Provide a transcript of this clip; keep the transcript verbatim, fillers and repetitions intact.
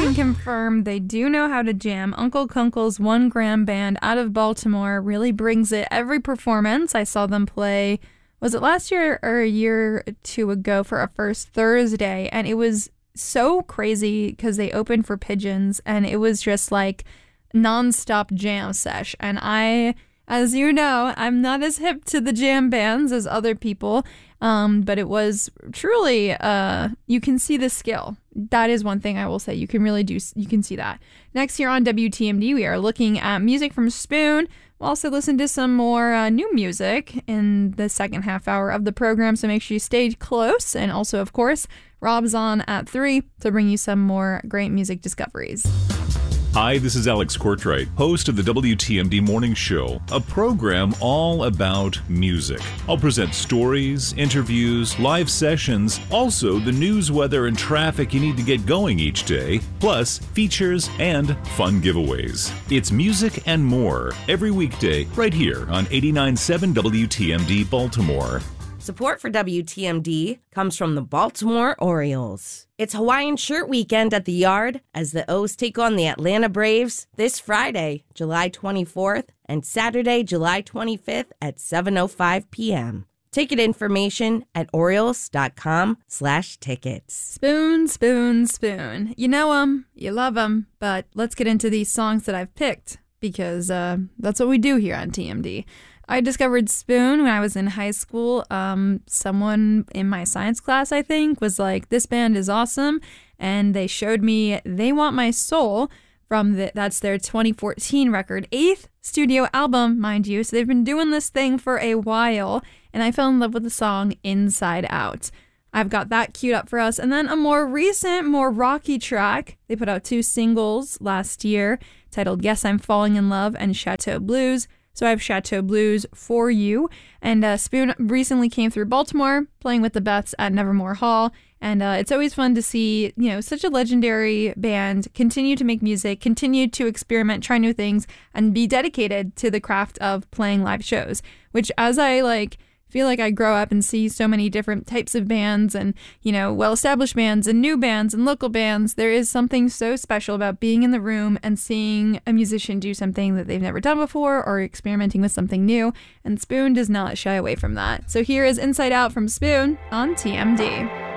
can confirm they do know how to jam. Uncle Kunkel's One Gram Band out of Baltimore really brings it every performance. I saw them play, was it last year or a year or two ago for a First Thursday? And it was so crazy because they opened for Pigeons and it was just like nonstop jam sesh. And I, as you know, I'm not as hip to the jam bands as other people. Um, but it was truly, uh, you can see the skill. That is one thing I will say. You can really do, you can see that. Next here on W T M D, we are looking at music from Spoon. We'll also listen to some more uh, new music in the second half hour of the program, so make sure you stay close. And also, of course, Rob's on at three to bring you some more great music discoveries. Hi, this is Alex Courtright, host of the W T M D Morning Show, a program all about music. I'll present stories, interviews, live sessions, also the news, weather, and traffic you need to get going each day, plus features and fun giveaways. It's music and more every weekday right here on eighty-nine point seven W T M D Baltimore. Support for W T M D comes from the Baltimore Orioles. It's Hawaiian Shirt Weekend at the Yard as the O's take on the Atlanta Braves this Friday, July twenty-fourth, and Saturday, July twenty-fifth at seven oh five p.m. Ticket information at Orioles.com slash tickets. Spoon, spoon, spoon. You know them, you love them, but let's get into these songs that I've picked because uh, that's what we do here on T M D. I discovered Spoon when I was in high school. Um, someone in my science class, I think, was like, this band is awesome. And they showed me They Want My Soul from the, that's their twenty fourteen record, eighth studio album, mind you. So they've been doing this thing for a while. And I fell in love with the song Inside Out. I've got that queued up for us. And then a more recent, more rocky track. They put out two singles last year titled Guess I'm Falling in Love and Chateau Blues. So I have Chateau Blues for you. And uh, Spoon recently came through Baltimore, playing with the Beths at Nevermore Hall. And uh, it's always fun to see, you know, such a legendary band continue to make music, continue to experiment, try new things, and be dedicated to the craft of playing live shows. Which, as I, like, feel like I grow up and see so many different types of bands and, you know, well-established bands and new bands and local bands, there is something so special about being in the room and seeing a musician do something that they've never done before or experimenting with something new, and Spoon does not shy away from that. So here is Inside Out from Spoon on T M D.